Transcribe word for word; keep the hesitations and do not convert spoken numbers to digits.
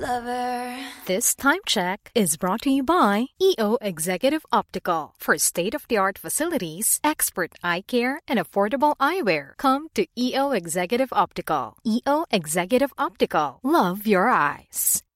lover. This time check is brought to you by E O Executive Optical. For state-of-the-art facilities, expert eye care, and affordable eyewear, come to E O Executive Optical. E O Executive Optical. Love your eyes.